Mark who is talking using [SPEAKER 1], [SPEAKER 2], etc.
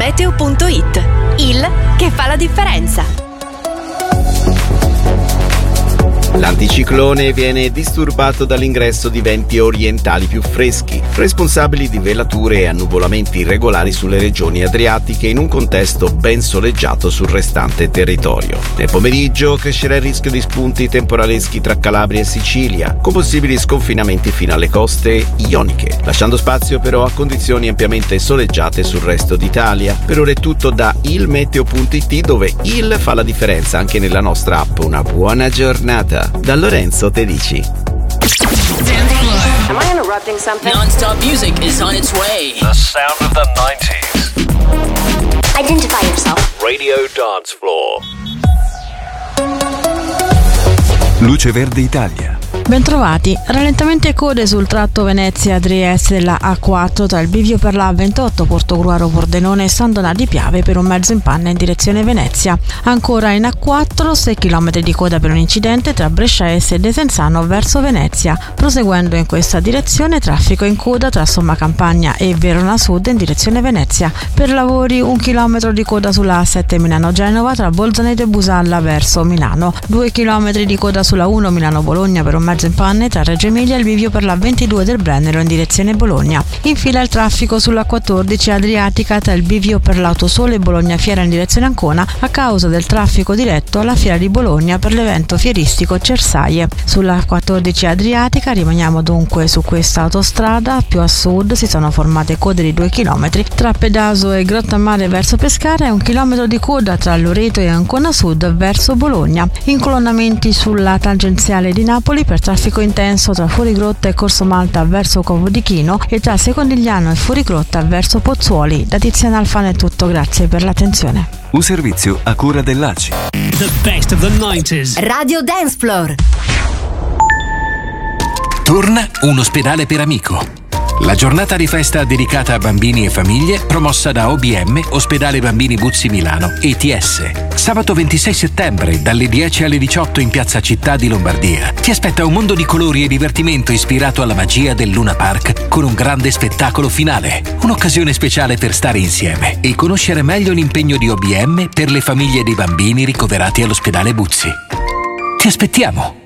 [SPEAKER 1] Meteo.it. Il che fa la differenza.
[SPEAKER 2] L'anticiclone viene disturbato dall'ingresso di venti orientali più freschi, responsabili di velature e annuvolamenti irregolari sulle regioni adriatiche in un contesto ben soleggiato sul restante territorio. Nel pomeriggio crescerà il rischio di spunti temporaleschi tra Calabria e Sicilia, con possibili sconfinamenti fino alle coste ioniche, lasciando spazio però a condizioni ampiamente soleggiate sul resto d'Italia. Per ora è tutto da ilmeteo.it, dove il fa la differenza anche nella nostra app. Una buona giornata da Lorenzo Tedici.
[SPEAKER 3] Am I interrupting something?
[SPEAKER 4] Non-stop music is on its way.
[SPEAKER 5] The sound of the 90s.
[SPEAKER 3] Identify yourself.
[SPEAKER 5] Radio Dance Floor.
[SPEAKER 6] Luce Verde Italia.
[SPEAKER 7] Bentrovati. Rallentamenti e code sul tratto Venezia-Trieste della A4 tra il bivio per la A28 Portogruaro-Pordenone e San Donà di Piave per un mezzo in panne in direzione Venezia. Ancora in A4 6 km di coda per un incidente tra Bresciaese e Desenzano verso Venezia. Proseguendo in questa direzione, traffico in coda tra Somma Campagna e Verona Sud in direzione Venezia. Per lavori 1 chilometro di coda sulla A7 Milano-Genova tra Bolzaneto e Busalla verso Milano. 2 chilometri di coda sulla 1 Milano-Bologna per un mezzo in panne tra Reggio Emilia e il bivio per la 22 del Brennero in direzione Bologna. Infine il traffico sulla 14 Adriatica tra il bivio per l'Autosole e Bologna Fiera in direzione Ancona a causa del traffico diretto alla Fiera di Bologna per l'evento fieristico Cersaie. Sulla 14 Adriatica rimaniamo dunque su questa autostrada. Più a sud si sono formate code di 2 km tra Pedaso e Grottammare verso Pescara e 1 chilometro di coda tra Loreto e Ancona Sud verso Bologna. Incolonnamenti sulla tangenziale di Napoli per traffico intenso tra Fuorigrotta e Corso Malta verso Covo di Chino e tra Secondigliano e Fuorigrotta verso Pozzuoli. Da Tiziana Alfano è tutto, grazie per l'attenzione.
[SPEAKER 6] Un servizio a cura dell'ACI.
[SPEAKER 4] The best of the 90s.
[SPEAKER 1] Radio Dance Floor.
[SPEAKER 8] Torna un ospedale per amico. La giornata di festa dedicata a bambini e famiglie, promossa da OBM, Ospedale Bambini Buzzi Milano, ETS. Sabato 26 settembre, dalle 10 alle 18 in Piazza Città di Lombardia. Ti aspetta un mondo di colori e divertimento ispirato alla magia del Luna Park, con un grande spettacolo finale. Un'occasione speciale per stare insieme e conoscere meglio l'impegno di OBM per le famiglie dei bambini ricoverati all'Ospedale Buzzi. Ti aspettiamo!